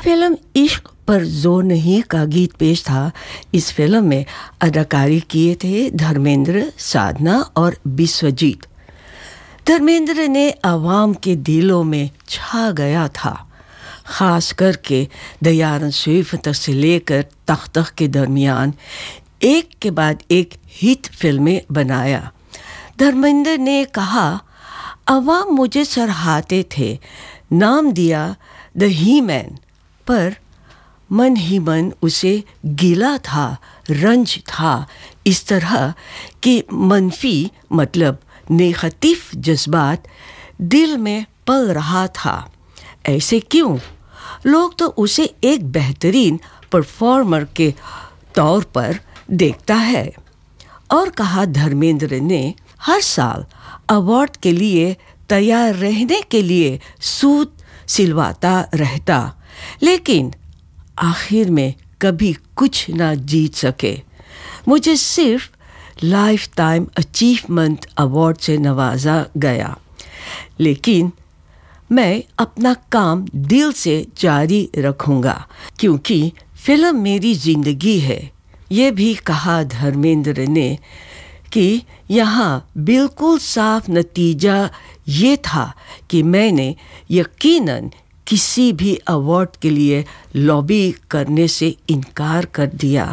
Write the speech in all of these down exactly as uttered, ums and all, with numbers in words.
Film इश्क पर जोर नहीं का गीत पेश था। इस फिल्म में अदाकारी किए थे धर्मेंद्र, साधना और विश्वजीत। धर्मेंद्र ने आवाम के दिलों में छा गया था, ख़ास करके दयारन स्विफ्ट से लेकर तख्त तक के दरमियान एक के बाद एक हिट फिल्में बनाया। धर्मेंद्र ने कहा, आवाम मुझे सराहते थे, नाम दिया द ही मैन, पर मन ही मन उसे गिला था, रंज था। इस तरह कि मनफी मतलब नेगेटिव जज्बात दिल में पल रहा था। ऐसे क्यों? लोग तो उसे एक बेहतरीन परफॉर्मर के तौर पर देखता है। और कहा धर्मेंद्र ने हर साल अवार्ड के लिए तैयार रहने के लिए सूत सिलवाता रहता, लेकिन आखिर में कभी कुछ ना जीत सके। मुझे सिर्फ लाइफ टाइम अचीवमेंट अवार्ड से नवाजा गया, लेकिन मैं अपना काम दिल से जारी रखूंगा क्योंकि फिल्म मेरी ज़िंदगी है। ये भी कहा धर्मेंद्र ने कि यहाँ बिल्कुल साफ नतीजा ये था कि मैंने यकीनन किसी भी अवार्ड के लिए लॉबी करने से इनकार कर दिया।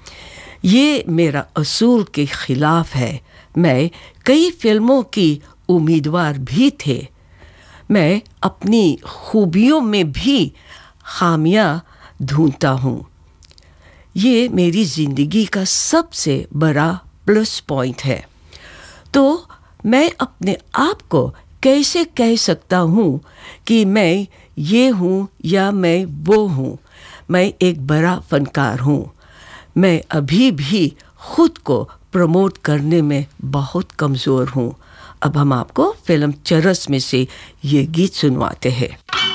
ये मेरा असूल के ख़िलाफ़ है। मैं कई फिल्मों की उम्मीदवार भी थे। मैं अपनी खूबियों में भी खामियां ढूंढता हूँ। ये मेरी ज़िंदगी का सबसे बड़ा प्लस पॉइंट है। तो मैं अपने आप को कैसे कह सकता हूँ कि मैं ये हूँ या मैं वो हूँ? मैं एक बड़ा फनकार हूँ। मैं अभी भी खुद को प्रमोट करने में बहुत कमज़ोर हूँ। अब हम आपको फिल्म चरस में से ये गीत सुनवाते हैं।